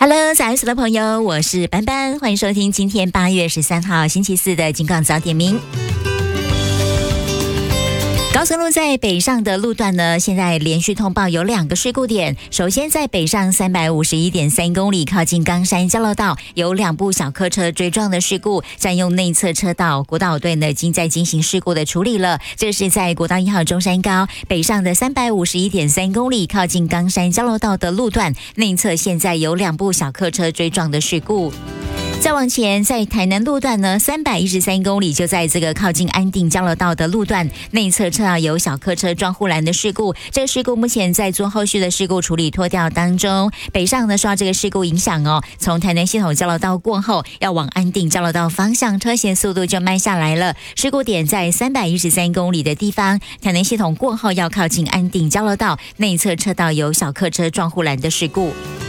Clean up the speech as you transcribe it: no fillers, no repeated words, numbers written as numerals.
Hello， 早安，所有的朋友，我是班班，欢迎收听今天8月13号星期四的金广早点名。高速路在北上的路段呢，现在连续通报有2个事故点。首先在北上351.3公里靠近冈山交流道，有2部小客车追撞的事故，占用内侧车道，国道队呢已经在进行事故的处理了。这是在国道1号中山高北上的351.3公里靠近冈山交流道的路段，内侧现在有2部小客车追撞的事故。再往前，在台南路段呢，313公里就在这个靠近安定交流道的路段，内侧车道有小客车撞护栏的事故。这个事故目前在做后续的事故处理拖吊当中。北上呢受到这个事故影响哦，从台南系统交流道过后，要往安定交流道方向，车行速度就慢下来了。事故点在313公里的地方，台南系统过后要靠近安定交流道，内侧车道有小客车撞护栏的事故。